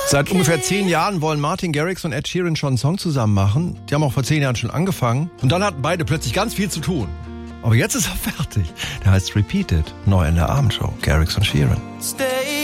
Seit ungefähr 10 Jahren wollen Martin Garrix und Ed Sheeran schon einen Song zusammen machen. Die haben auch vor 10 Jahren schon angefangen. Und dann hatten beide plötzlich ganz viel zu tun. Aber jetzt ist er fertig. Der heißt Repeated. Neu in der Abendshow. Garrix und Sheeran. Stay